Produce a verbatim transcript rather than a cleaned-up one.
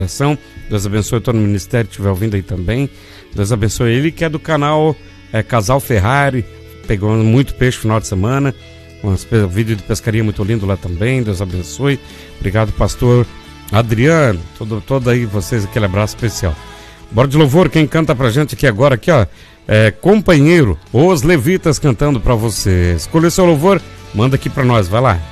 Deus abençoe todo o ministério que estiver ouvindo aí também. Deus abençoe ele, que é do canal é, Casal Ferrari. Pegou muito peixe no final de semana. Um vídeo de pescaria muito lindo lá também. Deus abençoe. Obrigado, pastor Adriano. Todo, todo aí vocês, aquele abraço especial. Bora de louvor, quem canta pra gente aqui agora, aqui ó, é Companheiro, Os Levitas cantando pra você. Escolha o seu louvor, manda aqui pra nós, vai lá.